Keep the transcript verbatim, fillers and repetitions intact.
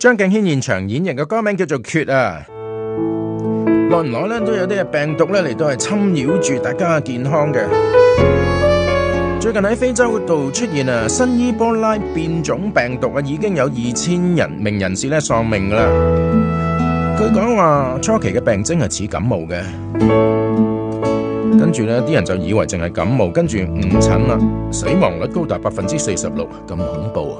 張敬軒現場演繹嘅歌名叫做《缺》啊，耐唔耐咧都有啲病毒咧嚟到係侵擾住大家嘅健康嘅。最近喺非洲度出現啊新伊波拉變種病毒啊，已經有二千人名人士咧喪命噶啦。據講話初期嘅病徵係似感冒嘅，跟住咧啲人就以為淨係感冒，跟住誤診啦，死亡率高達百分之四十六，咁恐怖啊！